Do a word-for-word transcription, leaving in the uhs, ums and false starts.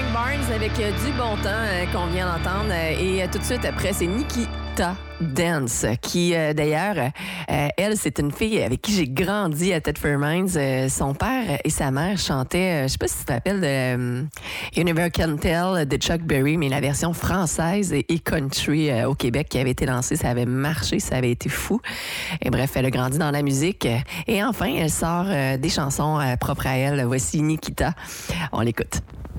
Frank Barnes avec euh, du bon temps euh, qu'on vient d'entendre. Euh, et euh, tout de suite après, c'est Nikita Dance, qui euh, d'ailleurs, euh, elle, c'est une fille avec qui j'ai grandi à Thetford Mines. Euh, son père et sa mère chantaient, euh, je sais pas si tu te rappelles, de euh, You Never Can Tell de Chuck Berry, mais la version française et, et country euh, au Québec qui avait été lancée. Ça avait marché, ça avait été fou. Et bref, elle a grandi dans la musique. Et enfin, elle sort euh, des chansons euh, propres à elle. Voici Nikita. On l'écoute.